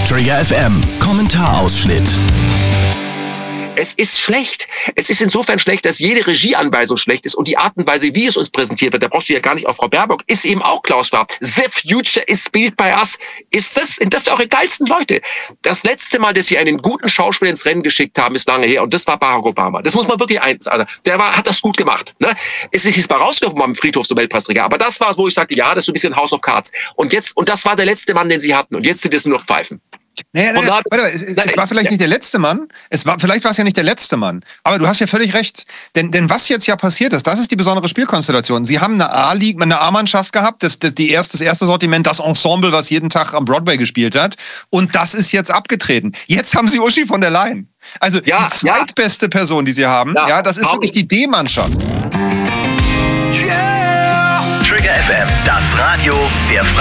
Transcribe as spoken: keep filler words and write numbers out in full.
Trigger F M, Kommentarausschnitt. Es ist schlecht. Es ist insofern schlecht, dass jede Regieanweisung schlecht ist und die Art und Weise, wie es uns präsentiert wird, da brauchst du ja gar nicht auf Frau Baerbock, ist eben auch Klaus Schwab. The future is built by us. Ist das, sind das eure geilsten Leute? Das letzte Mal, dass sie einen guten Schauspieler ins Rennen geschickt haben, ist lange her und das war Barack Obama. Das muss man wirklich eins, also der war, hat das gut gemacht. Ne? Es ist mal rausgekommen am Friedhofsnobelpreisträger, aber das war es, wo ich sagte, ja, das ist so ein bisschen House of Cards. Und jetzt, und das war der letzte Mann, den sie hatten und jetzt sind es nur noch Pfeifen. Naja, naja, warte mal, es, es war vielleicht nicht der letzte Mann, es war, vielleicht war es ja nicht der letzte Mann, aber du hast ja völlig recht, denn, denn was jetzt ja passiert ist, das ist die besondere Spielkonstellation. Sie haben eine A-Liga, eine A-Mannschaft gehabt, das, das, die erste, das erste Sortiment, das Ensemble, was jeden Tag am Broadway gespielt hat, und das ist jetzt abgetreten. Jetzt haben sie Uschi von der Leyen. Also ja, die zweitbeste ja. Person, die sie haben, ja, ja das ist wirklich die D-Mannschaft. Yeah! Trigger F M, das Radio der